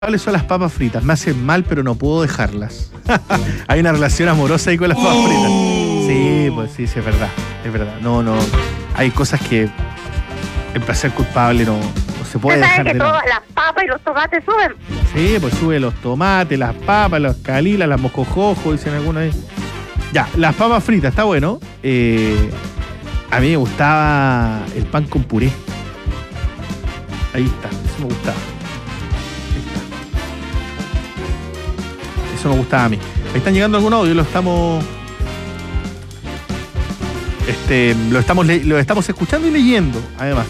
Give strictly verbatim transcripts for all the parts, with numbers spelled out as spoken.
son las papas fritas. Me hacen mal, pero no puedo dejarlas. Hay una relación amorosa ahí con las papas oh. fritas. Sí, pues sí, sí, es verdad. Es verdad. No, no. Hay cosas que el placer culpable no, no se puede dejar que de todas lado. las papas y los tomates suben? Sí, pues sube los tomates, las papas, las calilas, las moscojojos, dicen algunos ahí. Ya, las papas fritas, está bueno. Eh, a mí me gustaba el pan con puré. Ahí está, eso me gustaba. Eso me gustaba a mí. Ahí están llegando algunos audios, lo estamos. Este, lo estamos lo estamos escuchando y leyendo, además.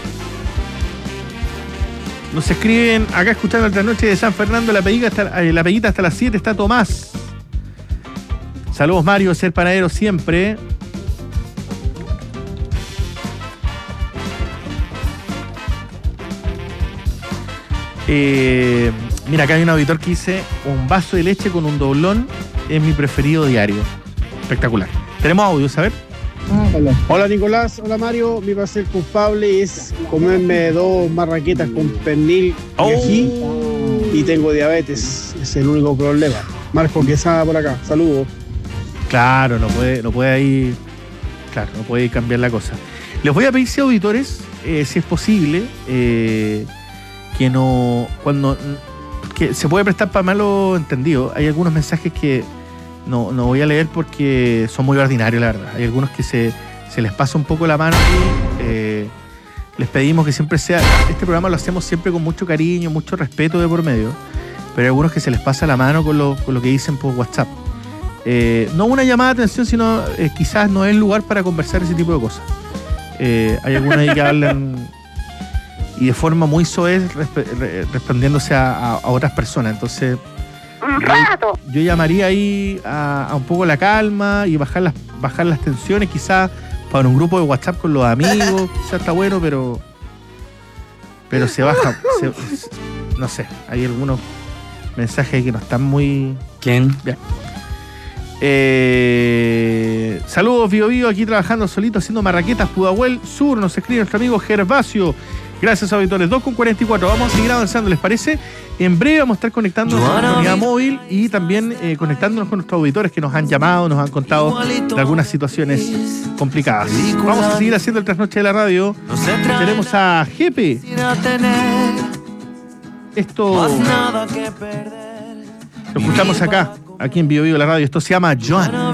Nos escriben acá escuchando otra noche de San Fernando, la peguita hasta, la peguita hasta las siete está Tomás. Saludos Mario, ser panadero siempre. Eh, mira, acá hay un auditor que dice: un vaso de leche con un doblón es mi preferido diario. Espectacular. Tenemos audios, a ver. Hola. Hola Nicolás, hola Mario. Mi placer culpable es comerme dos marraquetas con pernil oh. y ají y tengo diabetes. Es el único problema. Marco Quesada por acá. Saludos. Claro, no puede, no puede ahí. Claro, no puede cambiar la cosa. Les voy a pedir, si auditores, eh, si es posible, eh, que no. Cuando. Que se puede prestar para malo entendido. Hay algunos mensajes que no, no voy a leer porque son muy ordinarios, la verdad. Hay algunos que se, se les pasa un poco la mano y eh, les pedimos que siempre sea. Este programa lo hacemos siempre con mucho cariño, mucho respeto de por medio. Pero hay algunos que se les pasa la mano con lo, con lo que dicen por WhatsApp. Eh, no una llamada de atención, sino eh, quizás no es el lugar para conversar ese tipo de cosas. Eh, hay algunos ahí que hablan y de forma muy soez resp- re- respondiéndose a, a, a otras personas. Entonces rato. Yo, yo llamaría ahí a, a un poco la calma y bajar las, bajar las tensiones, quizás para un grupo de WhatsApp con los amigos, quizás está bueno, pero pero se baja, se, no sé, hay algunos mensajes ahí que no están muy... ¿Quién? Bien. Eh, saludos Bio Bio, aquí trabajando solito haciendo marraquetas, Pudahuel Sur, nos escribe nuestro amigo Gervasio. Gracias auditores, dos con cuarenta y cuatro, vamos a seguir avanzando, ¿les parece? En breve vamos a estar conectándonos con la unidad móvil y también eh, conectándonos con nuestros auditores que nos han llamado, nos han contado de algunas situaciones complicadas. Vamos a seguir haciendo el trasnoche de la radio. Tenemos a Jepe. Esto lo escuchamos acá, aquí en Bio Bio la radio. Esto se llama Joan.